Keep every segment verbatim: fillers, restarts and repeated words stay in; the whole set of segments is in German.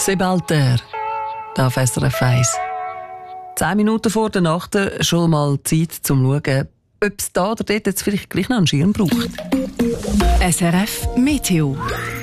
Sebalter, da auf S R F eins. Zehn Minuten vor der Nacht schon mal Zeit zum Schauen, ob es da oder dort jetzt vielleicht gleich noch einen Schirm braucht. S R F Meteo.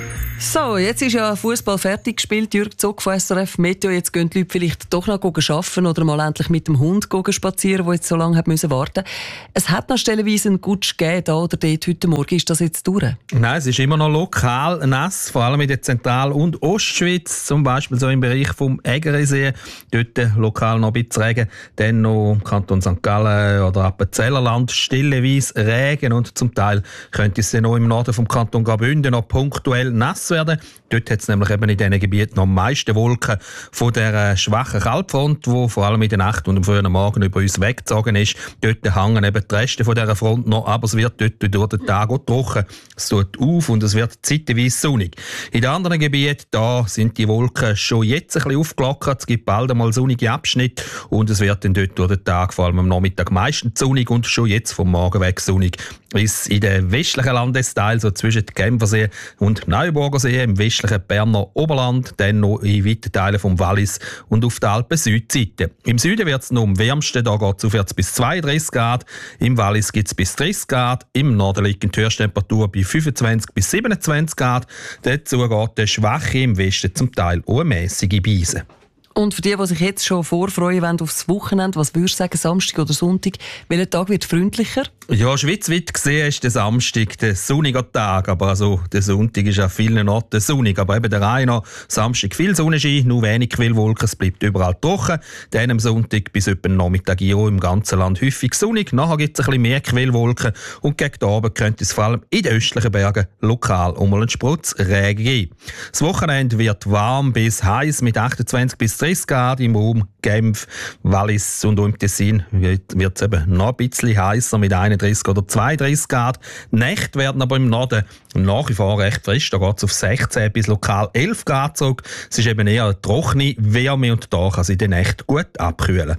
So, jetzt ist ja Fußball fertig gespielt. Jürg Zog von S R F Meteo. Jetzt gehen die Leute vielleicht doch noch arbeiten oder mal endlich mit dem Hund spazieren, der jetzt so lange hat müssen warten. Es hat noch stellenweise einen Gutsch gegeben, da oder dort heute Morgen. Ist das jetzt durch? Nein, es ist immer noch lokal nass, vor allem in der Zentral- und Ostschweiz, zum Beispiel so im Bereich vom Ägeresee. Dort lokal noch ein bisschen Regen. Dann noch im Kanton Sankt Gallen oder Appenzellerland stilleweise Regen und zum Teil könnte es dann noch im Norden vom Kanton Graubünden noch punktuell nass werden. Dort hat es nämlich eben in diesen Gebieten noch am meisten Wolken von der schwachen Kaltfront, die vor allem in der Nacht und am frühen Morgen über uns weggezogen ist. Dort hängen eben die Reste von dieser Front noch, aber es wird dort durch den Tag auch trocken. Es tut auf und es wird zeitweise sonnig. In den anderen Gebieten da sind die Wolken schon jetzt ein bisschen aufgelockert. Es gibt bald einmal sonnige Abschnitte und es wird dann dort durch den Tag, vor allem am Nachmittag, meistens sonnig und schon jetzt vom Morgen weg sonnig. Bis in den westlichen Landesteil, so zwischen Genfersee und Neuburgersee, im westlichen Berner Oberland, dann noch in weiten Teilen vom Wallis und auf der Alpen-Südseite. Im Süden wird es noch am wärmsten, da geht es aufwärts bis zweiunddreißig Grad, im Wallis gibt es bis dreißig Grad, im Norden liegt die Höchsttemperatur bei fünfundzwanzig bis siebenundzwanzig Grad, dazu geht der schwache, im Westen zum Teil auch eine mässige Beise. Und für die, die sich jetzt schon vorfreuen wollen aufs Wochenende, was würdest du sagen, Samstag oder Sonntag, welcher Tag wird freundlicher? Ja, schweizweit gesehen ist der Samstag der sonnige Tag, aber also der Sonntag ist an vielen Orten sonnig. Aber eben der Rhein Samstag viel Sonnenschein, nur wenig Quellwolken, es bleibt überall trocken. Dann am Sonntag bis etwa Nachmittag auch im ganzen Land häufig sonnig. Nachher gibt es ein bisschen mehr Quellwolken und gegen den Abend könnte es vor allem in den östlichen Bergen lokal um einen Sprutz Regen geben. Das Wochenende wird warm bis heiß mit achtundzwanzig bis dreißig Grad im Raum Genf, Wallis und im Tessin wird es eben noch ein bisschen heißer mit einunddreißig oder zweiunddreißig Grad. Die Nächte werden aber im Norden nach wie vor recht frisch. Da geht es auf sechzehn bis lokal elf Grad zurück. Es ist eben eher eine trockene Wärme und da kann sie in der Nacht gut abkühlen.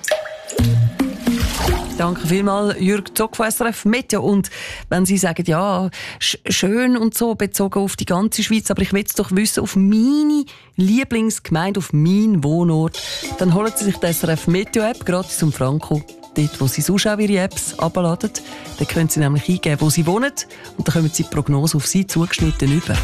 Danke vielmals, Jürg Zog von S R F Meteo. Und wenn Sie sagen, ja, sch- schön und so, bezogen auf die ganze Schweiz, aber ich will es doch wissen, auf meine Lieblingsgemeinde, auf meinen Wohnort, dann holen Sie sich die S R F Meteo-App gratis zum Franco. Dort, wo Sie sonst auch Ihre Apps abladen. Dann können Sie nämlich eingeben, wo Sie wohnen und dann kommen Sie die Prognose auf Sie zugeschnitten über.